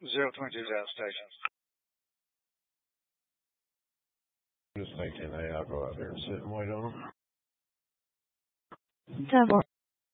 022 South Station. Just thinking, hey, I'll go out there and sit and wait on them. 10-4.